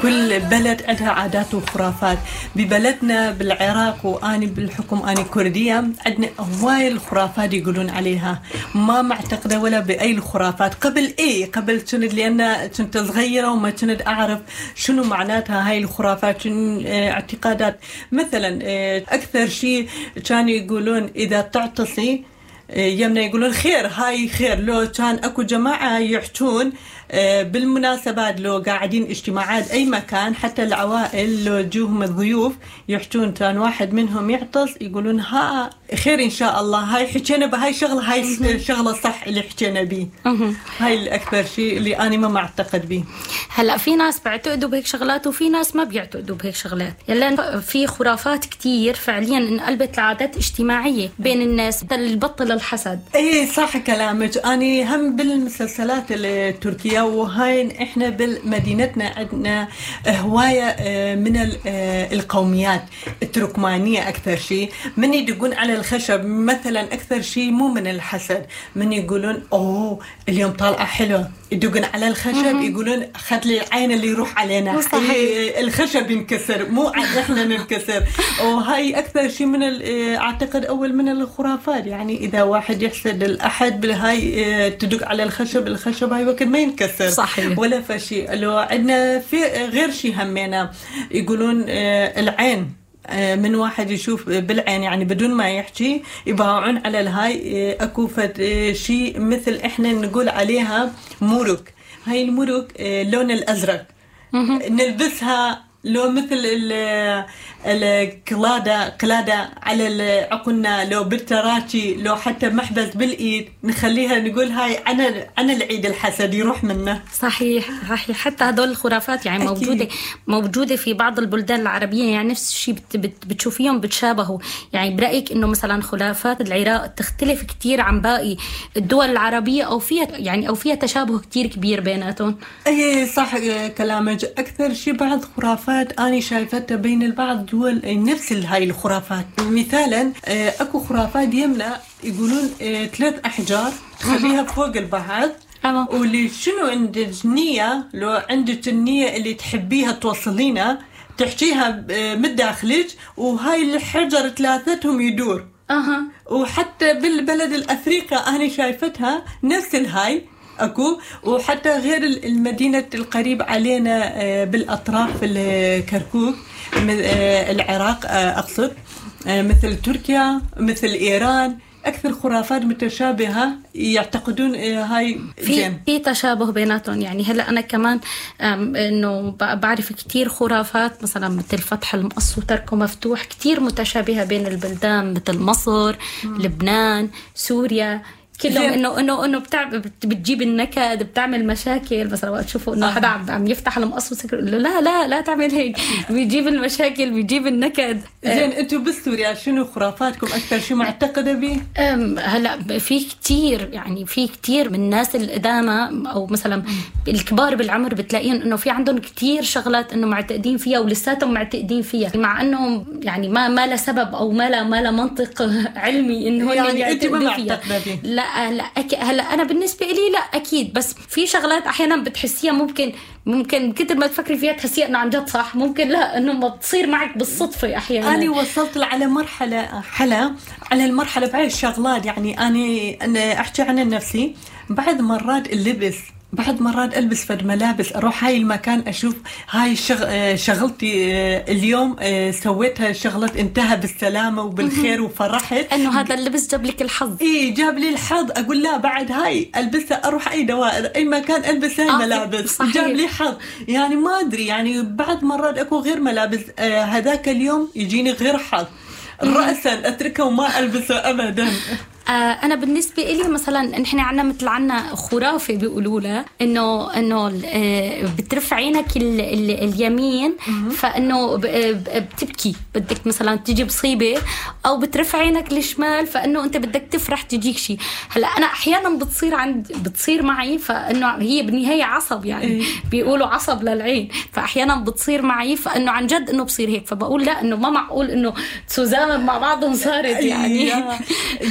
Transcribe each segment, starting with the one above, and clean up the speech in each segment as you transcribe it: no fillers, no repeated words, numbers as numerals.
كل بلد عندها عادات وخرافات. ببلدنا بالعراق وأنا بالحكم أنا كردية عندنا هواي الخرافات يقولون عليها، ما معتقدة ولا بأي الخرافات. قبل كنت لأن كنت صغيرة وما كنت أعرف شنو معناتها هاي الخرافات، شنو اعتقادات. مثلا أكثر شيء كانوا يقولون إذا تعتصي يمنا يقولون خير، هاي خير. لو كان أكو جماعة يحجون بالمناسبات، لو قاعدين اجتماعات أي مكان، حتى العوائل لو جوهم الضيوف يحجون، كان واحد منهم يعطس يقولون ها خير إن شاء الله، هاي حكينا بهاي شغلة، هاي شغلة صح اللي حكينا بيه. هاي الأكثر شيء اللي أنا ما معتقد بيه. هلأ في ناس بيعتقدوا بهيك شغلات وفي ناس ما بيعتقدوا بهيك شغلات. يلا في خرافات كتير فعليا انقلبت العادات اجتماعية بين الناس، البطل الحسد. ايه صح كلامك. أنا هم بالمسلسلات التركية، وهاي احنا بمدينتنا عندنا هواية من القوميات التركمانية. أكثر شيء من يدقون على الخشب مثلا، أكثر شيء مو من الحسد، من يقولون أوه اليوم طالعة حلوة، يدقون على الخشب يقولون خد لي العين اللي يروح علينا، الخشب ينكسر مو احنا ننكسر. وهاي أكثر شيء من أعتقد أول من الخرافات. يعني إذا واحد يحسد الأحد بالهاي تدق على الخشب هاي وقت ما ينكسر. صحيح. ولا فشي. لو عندنا في غير شيء همينا يقولون العين، من واحد يشوف بالعين يعني بدون ما يحكي يباوعون على الهاي. أكو شيء مثل إحنا نقول عليها مرك. هاي المرك لون الأزرق نلبسها، لو مثل قلادة على عقلنا، لو بالتراتي، لو حتى محبس بالإيد نخليها نقول هاي أنا العيد الحسد يروح منه. صحيح. حتى هدول الخرافات يعني موجودة في بعض البلدان العربية، يعني نفس الشيء بتشوفيهم بتشابهوا. يعني برأيك إنه مثلا خرافات العراق تختلف كتير عن باقي الدول العربية، أو فيها تشابه كتير كبير بيناتهم؟ ايه صح كلامك. أكثر شيء بعض خرافات أنا شايفتها بين البعض دول نفس هاي الخرافات. مثالا أكو خرافات يمنا يقولون 3 أحجار تخليها فوق البعض، واللي شنو عندك نية، لو عندك النية اللي تحبيها توصلينها تحكيها من داخلك، وهاي الحجر 3 يدور. وحتى بالبلد الأفريقيا أنا شايفتها نفس الهاي أكو. وحتى غير المدينة القريب علينا بالأطراف الكركوك، العراق أقصد، مثل تركيا مثل إيران، أكثر خرافات متشابهة يعتقدون هاي في تشابه بيناتهم. يعني هلأ أنا كمان إنه بعرف كتير خرافات مثلا مثل فتح المقص وتركه مفتوح، كتير متشابهة بين البلدان، مثل مصر، لبنان، سوريا، كلهم انه بتجيب النكد، بتعمل مشاكل. مثلا وقت تشوفوا انه حدا عم يفتح المقص وسكر، لا تعمل هيك، بيجيب المشاكل، بيجيب النكد. زين انتم بسوريا شنو خرافاتكم اكثر شيء معتقده به؟ هلا في كتير من الناس القدامى او مثلا الكبار بالعمر بتلاقيهم انه في عندهم كتير شغلات انه معتقدين فيها ولساتهم معتقدين فيها، مع انهم يعني ما له سبب او ما له منطق علمي انه يعني انت ما معتقده به. لا هلا انا بالنسبه لي لا اكيد، بس في شغلات احيانا بتحسيها ممكن كتر ما تفكري فيها تحسيها انه عن جد صح، ممكن لا انه ما تصير معك بالصدفه احيانا. انا وصلت على مرحله على المرحله بعد الشغلات. يعني انا احكي عن نفسي، بعد مرات ألبس فد ملابس أروح هاي المكان أشوف هاي شغلتي اليوم سويتها شغلة انتهى بالسلامة وبالخير وفرحت أنه هذا اللبس جاب لك الحظ. إيه جاب لي الحظ. أقول لا بعد هاي ألبسها أروح أي دوائر أي مكان ألبس هاي ملابس صحيح. جاب لي حظ. يعني ما أدري، يعني بعد مرات أكو غير ملابس هذاك اليوم يجيني غير حظ رأسا أتركه وما ألبسه أبدا. أنا بالنسبة إلي مثلا نحن عنا خرافة بيقولوا لها إنه بترفع عينك اليمين فإنه بتبكي، بدك مثلا تيجي بصيبة، أو بترفع عينك الشمال فإنه أنت بدك تفرح تجيك شيء. هلا أنا أحيانا بتصير معي، فإنه هي بالنهاية عصب، يعني بيقولوا عصب للعين، فأحيانا بتصير معي فإنه عن جد إنه بصير هيك، فبقول لا إنه ما معقول إنه تسوزان مع بعضهم صارت يعني. يا أكيد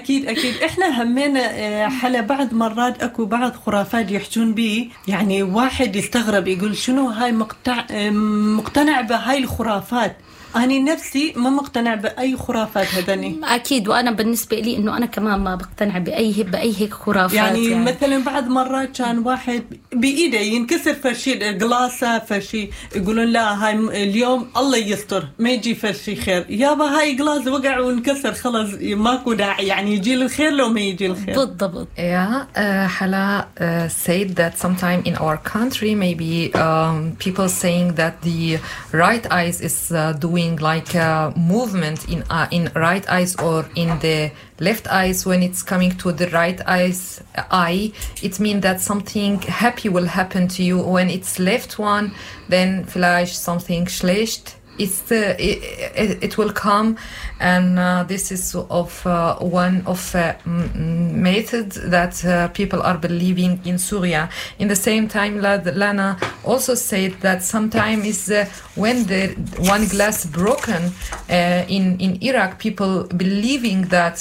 أكيد إحنا همينا حلا بعض مرات أكو بعض خرافات يحجون بي، يعني واحد يستغرب يقول شنو هاي مقتنع بهاي الخرافات. أنا نفسي ما مقتنع بأي خرافات هذني. أكيد، وأنا بالنسبة لي إنه أنا كمان ما بقتنع بأي هيك خرافات. يعني مثلا بعض مرات كان واحد بإيده ينكسر فرشي قلاصة فرشي، يقولون لا هاي اليوم الله يستر ما يجي فرشي خير، يابا هاي قلاص وقع وانكسر خلاص ماكو داعي، يعني يجي الخير لو ما يجي الخير. بالضبط. Hala said that sometime in our country maybe people saying that the right eyes is doing like a movement in right eyes or in the left eyes. When it's coming to the right eye, it means that something happy will happen to you. When it's left one, then vielleicht something schlecht. It will come, and this is one of methods that people are believing in Syria. In the same time, Lana also said that sometimes is when the one glass broken in Iraq, people believing that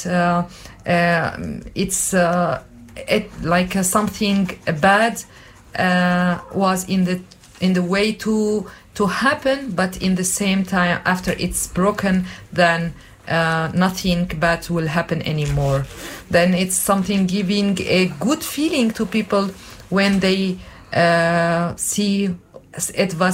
it's like something bad was in the way to happen, but in the same time after it's broken, then nothing bad will happen anymore. Then it's something giving a good feeling to people when they see it was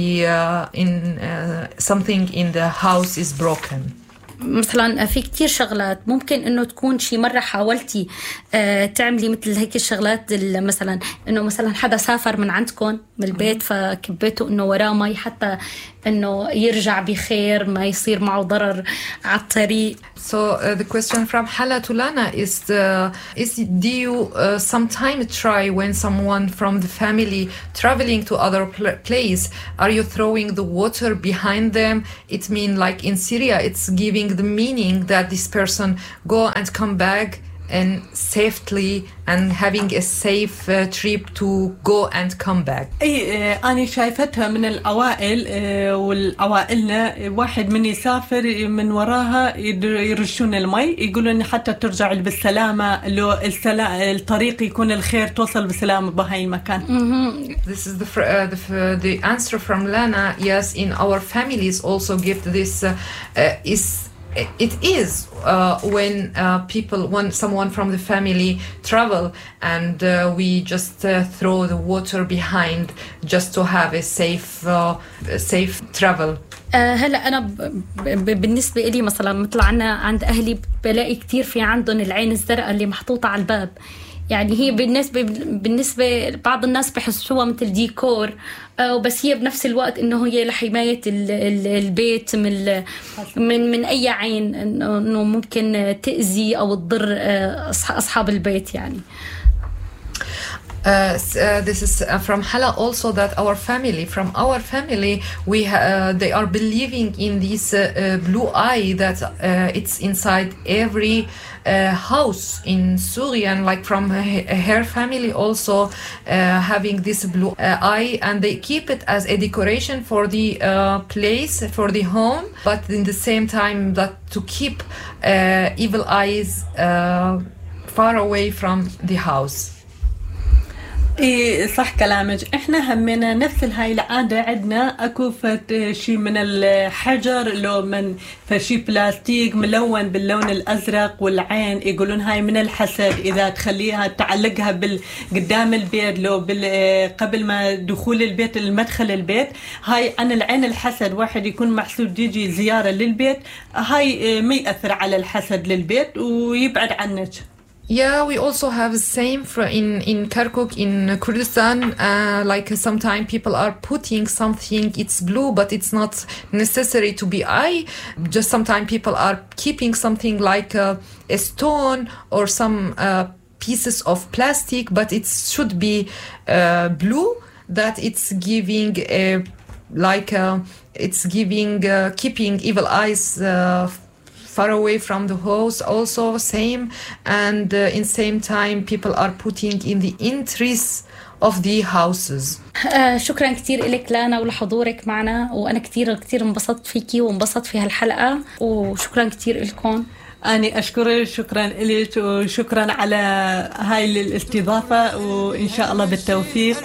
something in the house is broken. مثلا في كتير شغلات ممكن انه تكون شي مرة حاولتي تعملي مثل هيك الشغلات، مثلا انه مثلا حدا سافر من عندكم من البيت فكبيته انه وراه مي حتى انه يرجع بخير ما يصير معه ضرر على الطريق. So the question from Hala to Lana is do you sometime try when someone from the family traveling to other place, are you throwing the water behind them? It means like in Syria it's giving the meaning that this person go and come back and safely and having a safe trip to go and come back. أنا شايفتها من الأوائل والأوائلنا واحد من يسافر من وراها يرشون المي يقولون حتى ترجع بالسلامة، لو الطريق يكون الخير توصل بسلامة بهاي المكان. This is the answer from Lana. Yes, in our families also give this it is when someone from the family travel and we just throw the water behind just to have a safe travel. هلا أنا بالنسبة إلي مثلا مثل عند أهلي بلاقي كتير في عندهم العين الزرقاء اللي محطوطة على الباب، يعني هي بالنسبة بعض الناس بحسوها مثل ديكور، بس هي بنفس الوقت إنه هي لحماية البيت من أي عين إنه ممكن تأذي أو تضر أصحاب البيت يعني. This is from Hala also that from our family they are believing in this blue eye that it's inside every house in Syria, and like from her family also having this blue eye, and they keep it as a decoration for the place, for the home, but in the same time that to keep evil eyes far away from the house. إيه صح كلامك. إحنا همنا نفس هاي العادة عندنا أكو شيء من الحجر لو من فشي بلاستيك ملون باللون الأزرق والعين يقولون هاي من الحسد، إذا تخليها تعلقها قدام البيت لو قبل ما دخول البيت المدخل البيت، هاي عن العين الحسد، واحد يكون محسود يجي زيارة للبيت هاي ما يأثر على الحسد للبيت ويبعد عنك. Yeah, we also have the same in Kirkuk in Kurdistan. Like sometimes people are putting something, it's blue, but it's not necessary to be eye. Just sometimes people are keeping something like a stone or some pieces of plastic, but it should be blue. That it's giving keeping evil eyes far away from the house also same, and in same time people are putting in the entries of the houses. شكرا كتير لك لانا ولحضورك معنا، وانا كتير انبسطت فيكي وانبسطت في هالحلقة، وشكرا كتير لكم. أنا أشكرك، شكرا لك وشكرا على هاي الاستضافة، وإن شاء الله بالتوفيق.